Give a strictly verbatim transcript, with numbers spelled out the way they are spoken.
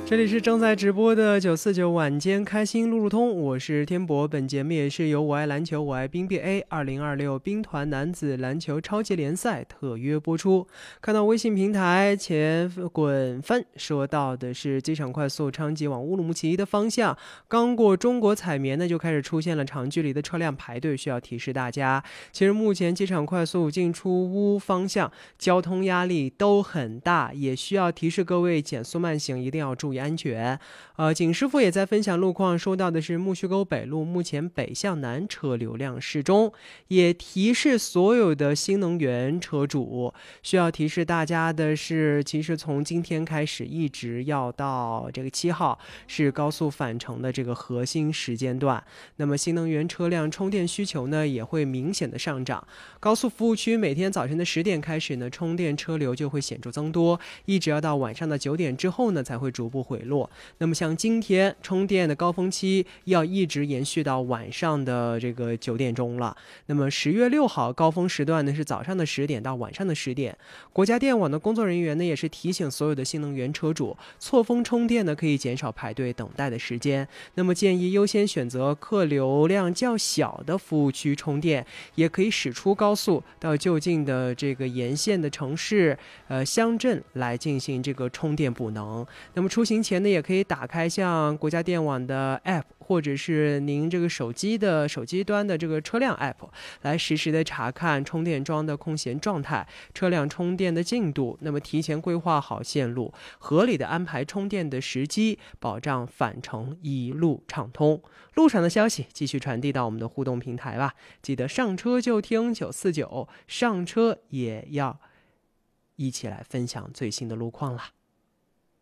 这里是正在直播的九四九晚间开心路路通，我是天博。本节目也是由我爱篮球我爱冰变 A 二零二六冰团男子篮球超级联赛特约播出。看到微信平台前滚翻说到的是机场快速昌吉往乌鲁木齐的方向，刚过中国采棉呢就开始出现了长距离的车辆排队，需要提示大家，其实目前机场快速进出乌方向交通压力都很大，也需要提示各位减速慢行，一定要注意安全。呃，景师傅也在分享路况，说到的是木须沟北路目前北向南车流量适中，也提示所有的新能源车主，需要提示大家的是，其实从今天开始一直要到这个七号是高速返程的这个核心时间段，那么新能源车辆充电需求呢也会明显的上涨，高速服务区每天早晨的十点开始呢，充电车流就会显著增多，一直要到晚上的九点之后呢才会逐步回落。那么像今天充电的高峰期要一直延续到晚上的这个九点钟了。那么十月六号高峰时段呢是早上的十点到晚上的十点。国家电网的工作人员呢也是提醒所有的新能源车主，错峰充电呢可以减少排队等待的时间。那么建议优先选择客流量较小的服务区充电，也可以驶出高速到就近的这个沿线的城市、呃乡镇来进行这个充电补能。那么出行前呢，也可以打开像国家电网的 app， 或者是您这个手机的手机端的这个车辆 app， 来实时的查看充电桩的空闲状态、车辆充电的进度。那么提前规划好线路，合理的安排充电的时机，保障返程一路畅通。路上的消息继续传递到我们的互动平台吧，记得上车就听九四九，上车也要一起来分享最新的路况啦。